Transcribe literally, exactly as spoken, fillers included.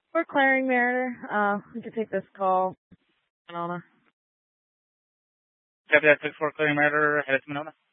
Fort Clearing Mariner. Uh, we can take this call. Winona. Copy that, six four Clearing Mariner, headed to Winona.